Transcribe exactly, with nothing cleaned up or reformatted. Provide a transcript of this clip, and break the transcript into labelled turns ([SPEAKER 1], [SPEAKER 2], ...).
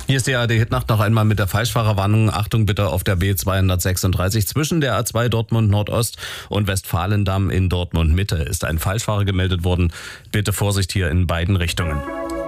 [SPEAKER 1] Hier ist die A R D-Hitnacht noch einmal mit der Falschfahrerwarnung. Achtung bitte auf der B zweihundertsechsunddreißig zwischen der A zwei Dortmund Nordost und Westfalendamm in Dortmund Mitte ist ein Falschfahrer gemeldet worden. Bitte Vorsicht hier in beiden Richtungen.